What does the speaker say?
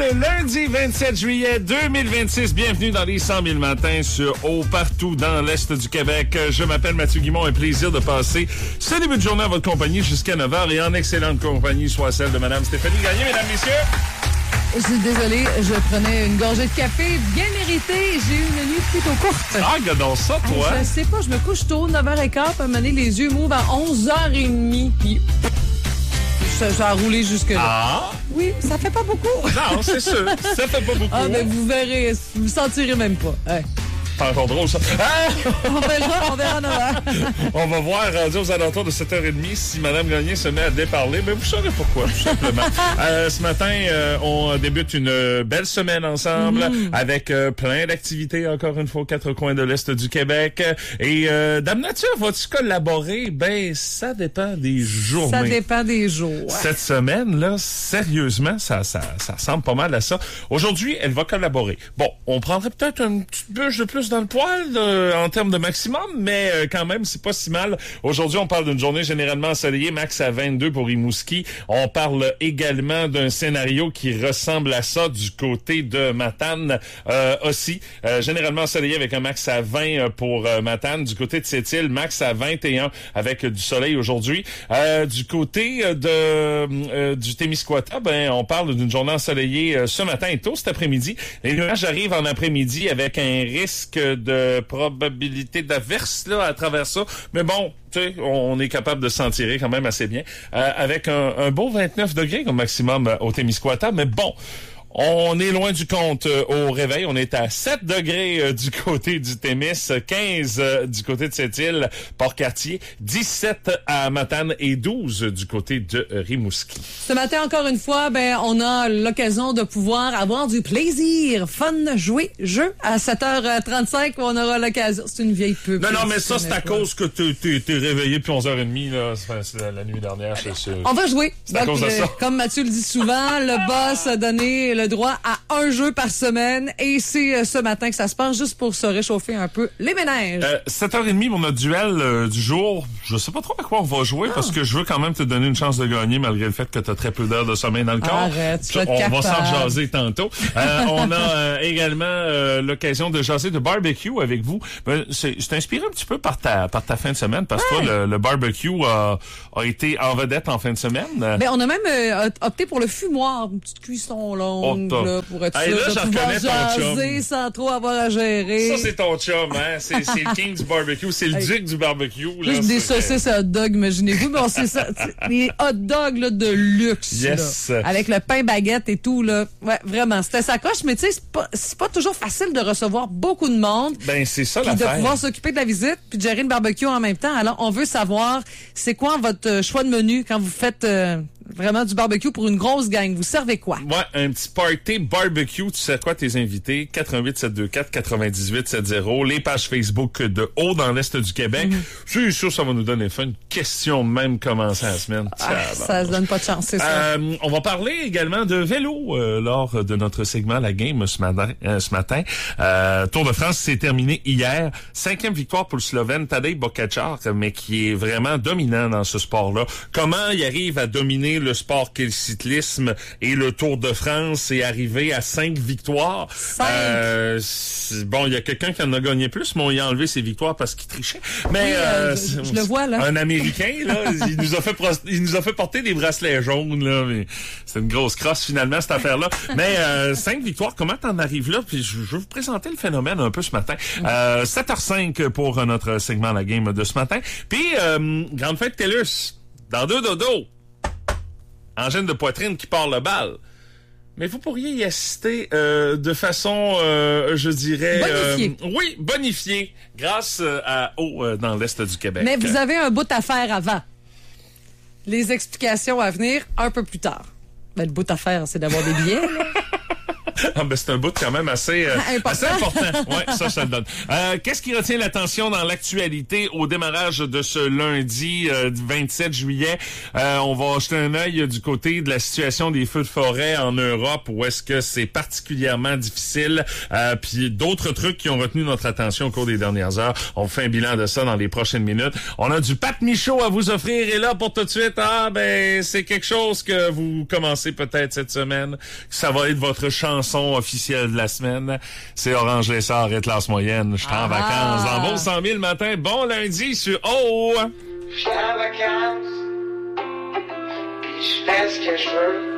lundi 27 juillet 2026. Bienvenue dans les 100 000 matins sur partout dans l'Est du Québec. Je m'appelle Mathieu Guimond. Un plaisir de passer ce début de journée à votre compagnie jusqu'à 9h et en excellente compagnie, soit celle de Mme Stéphanie Gagné, mesdames, messieurs. Je suis désolée, je prenais une gorgée de café bien méritée. J'ai eu une nuit plutôt courte. Ah, regardons ça, toi. Je sais pas, je me couche tôt, 9h15, puis à un moment donné, les yeux m'ouvrent à 11h30, puis ça a roulé jusque-là. Ah? Oui, ça fait pas beaucoup. Non, c'est sûr, ça fait pas beaucoup. Ah, ben vous verrez, vous sentirez même pas. Ouais. Pas encore drôle, ça. Ah! On verra 9h. On va voir, rendu aux alentours de 7h30, si Mme Gagné se met à déparler. Mais vous saurez pourquoi, tout simplement. Ce matin, on débute une belle semaine ensemble avec plein d'activités, encore une fois, aux quatre coins de l'Est du Québec. Et Dame Nature, vas-tu collaborer? Ben, ça dépend des journées. Ça dépend des jours. Cette semaine, là, sérieusement, ça ressemble pas mal à ça. Aujourd'hui, elle va collaborer. Bon, on prendrait peut-être une petite bûche de plus dans le poil en termes de maximum, mais quand même, c'est pas si mal. Aujourd'hui, on parle d'une journée généralement ensoleillée, max à 22 pour Rimouski. On parle également d'un scénario qui ressemble à ça du côté de Matane aussi. Généralement ensoleillé avec un max à 20 pour Matane. Du côté de Sept-Îles, max à 21 avec du soleil aujourd'hui. Du côté du Témiscouata, ben on parle d'une journée ensoleillée ce matin et tôt cet après-midi. Les nuages arrivent en après-midi avec un risque de probabilité d'averse là à travers ça. Mais bon, tu sais, on est capable de s'en tirer quand même assez bien. Avec un beau 29 degrés comme maximum au Témiscouata. Mais bon, on est loin du compte au réveil. On est à 7 degrés du côté du Témis, 15 du côté de Sept-Îles, Port-Cartier, 17 à Matane et 12 du côté de Rimouski. Ce matin, encore une fois, ben on a l'occasion de pouvoir avoir du plaisir, fun, jouer, jeu. À 7h35, on aura l'occasion. C'est une vieille pub. Non, mais ça, c'est à cause que t'es réveillé depuis 11h30, là. C'est la nuit dernière, c'est sûr. On va jouer. C'est à cause de ça. Comme Mathieu le dit souvent, le boss a donné le droit à un jeu par semaine et c'est ce matin que ça se passe juste pour se réchauffer un peu les ménages. 7h30 pour notre duel du jour. Je sais pas trop à quoi on va jouer parce que je veux quand même te donner une chance de gagner malgré le fait que tu as très peu d'heures de sommeil dans le corps. Arrête, on va s'en jaser tantôt. On a également l'occasion de jaser de barbecue avec vous. C'est inspiré un petit peu par ta fin de semaine parce que toi, le barbecue a été en vedette en fin de semaine. Ben, on a même opté pour le fumoir, une petite cuisson longue. Là, pour être sûr là, de pouvoir jaser sans trop avoir à gérer. Ça, c'est ton chum, hein? C'est le king du barbecue. C'est le duc du barbecue. Là, juste des saucisses à hot dog, imaginez-vous. Mais c'est ça. Les hot dogs là, de luxe. Yes. Là, avec le pain baguette et tout. Là. Ouais, vraiment. C'était sa coche, mais tu sais, c'est pas toujours facile de recevoir beaucoup de monde. Ben, c'est ça l'affaire. l'affaire. De pouvoir s'occuper de la visite puis de gérer le barbecue en même temps. Alors, on veut savoir, c'est quoi votre choix de menu quand vous faites vraiment du barbecue pour une grosse gang? Vous servez quoi? Ouais, un petit party barbecue. Tu sais quoi, tes invités? 88 724 98 70. Les pages Facebook de Haut dans l'Est du Québec. Je suis sûr que ça va nous donner fin. Une question même commencer la semaine. Ça se donne pas de chance, c'est ça. On va parler également de vélo lors de notre segment La Game ce matin. Tour de France s'est terminé hier. 5e victoire pour le Slovène Tadej Pogačar, mais qui est vraiment dominant dans ce sport-là. Comment il arrive à dominer le sport qu'est le cyclisme et le Tour de France et arriver à 5 victoires. Bon, il y a quelqu'un qui en a gagné plus, mais on y a enlevé ses victoires parce qu'il trichait. Mais je le vois là. Un Américain là, il nous a fait porter des bracelets jaunes là, mais c'est une grosse crosse finalement cette affaire-là. Mais 5 victoires, comment t'en arrives là? Puis je veux vous présenter le phénomène un peu ce matin. 7h05 pour notre segment La Game de ce matin. Puis grande fête TELUS dans 2 dodos. Angine de poitrine qui part le bal. Mais vous pourriez y assister de façon, je dirais... bonifiée grâce à Eau dans l'Est du Québec. Mais vous avez un bout à faire avant. Les explications à venir un peu plus tard. Ben, le bout à faire, c'est d'avoir des billets. Là. Ah, ben c'est un bout quand même assez important. Ouais, ça le donne. Qu'est-ce qui retient l'attention dans l'actualité au démarrage de ce lundi 27 juillet? On va jeter un œil du côté de la situation des feux de forêt en Europe, où est-ce que c'est particulièrement difficile. Puis d'autres trucs qui ont retenu notre attention au cours des dernières heures. On fait un bilan de ça dans les prochaines minutes. On a du Pat Michaud à vous offrir. Et là, pour tout de suite, c'est quelque chose que vous commencez peut-être cette semaine. Ça va être votre chanson officielle de la semaine. C'est Orange Lessard et classe moyenne. Je suis en vacances dans vos 100 000 le matin. Bon lundi sur O. Je suis en vacances, puis je fais ce que je veux.